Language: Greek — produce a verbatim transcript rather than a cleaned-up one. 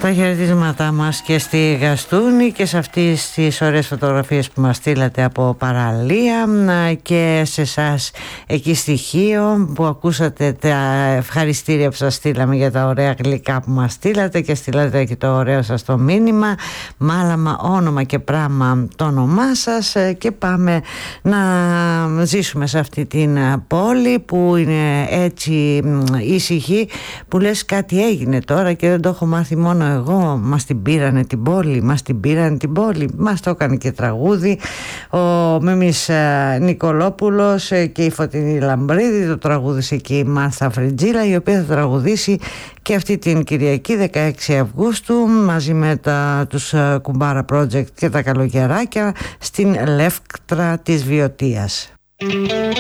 Τα χαιρετίσματά μας και στη Γαστούνη και σε αυτές τις ωραίες φωτογραφίες που μας στείλατε από παραλία, και σε εσάς εκεί στη Χίο που ακούσατε τα ευχαριστήρια που σας στείλαμε για τα ωραία γλυκά που μας στείλατε και στείλατε και το ωραίο σας το μήνυμα, μάλαμα όνομα και πράγμα το όνομά σας. Και πάμε να ζήσουμε σε αυτή την πόλη που είναι έτσι ήσυχη, που λες κάτι έγινε τώρα και δεν το έχω μάθει μόνο εγώ, μας την πήρανε την πόλη, μας την πήρανε την πόλη, μας το έκανε και τραγούδι ο Μίμης Νικολόπουλος και η Φωτεινή Λαμπρίδη, το τραγούδισε και η Μάρθα Φριτζίλα, η οποία θα τραγουδήσει και αυτή την Κυριακή δεκαέξι Αυγούστου μαζί με τα, τους Κουμπάρα Project και τα Καλογεράκια στην Λεύκτρα της Βιωτίας.